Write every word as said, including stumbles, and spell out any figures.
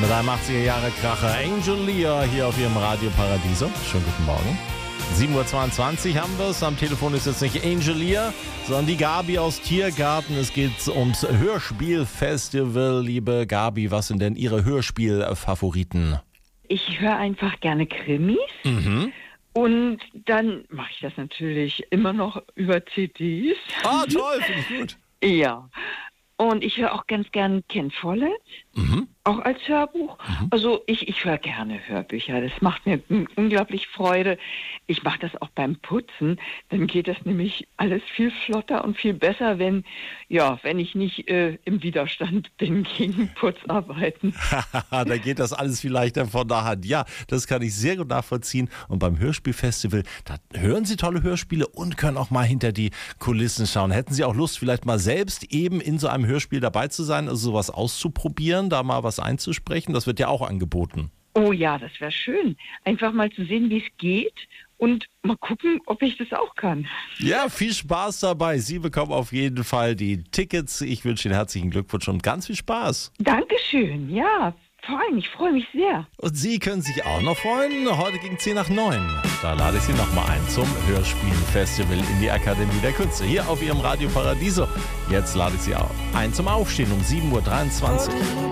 mit einem achtziger-Jahre-Kracher Angel Leah hier auf Ihrem Radio Paradiso. Schönen guten Morgen. sieben Uhr zweiundzwanzig haben wir es. Am Telefon ist jetzt nicht Angel Leah, sondern die Gabi aus Tiergarten. Es geht ums Hörspielfestival. Liebe Gabi, was sind denn Ihre Hörspielfavoriten? Ich höre einfach gerne Krimis. Mhm. Und dann mache ich das natürlich immer noch über C Ds. Ah, toll, finde ich gut. Ja. Und ich höre auch ganz gern Ken Follett, Mhm. auch als Hörbuch. Mhm. Also ich, ich höre gerne Hörbücher. Das macht mir un- unglaublich Freude. Ich mache das auch beim Putzen. Dann geht das nämlich alles viel flotter und viel besser, wenn, ja, wenn ich nicht äh, im Widerstand bin gegen Putzarbeiten. Da geht das alles viel leichter von der Hand. Ja, das kann ich sehr gut nachvollziehen. Und beim Hörspielfestival, da hören Sie tolle Hörspiele und können auch mal hinter die Kulissen schauen. Hätten Sie auch Lust, vielleicht mal selbst eben in so einem Hörspiel dabei zu sein, also sowas auszuprobieren, da mal was einzusprechen? Das wird ja auch angeboten. Oh ja, das wäre schön. Einfach mal zu sehen, wie es geht und mal gucken, ob ich das auch kann. Ja, viel Spaß dabei. Sie bekommen auf jeden Fall die Tickets. Ich wünsche Ihnen herzlichen Glückwunsch und ganz viel Spaß. Dankeschön, ja. Vor allem, ich freue mich sehr. Und Sie können sich auch noch freuen. Heute gegen zehn nach neun. Da lade ich Sie nochmal ein zum Hörspielfestival in die Akademie der Künste. Hier auf Ihrem Radio Paradiso. Jetzt lade ich Sie auch ein zum Aufstehen um sieben Uhr dreiundzwanzig.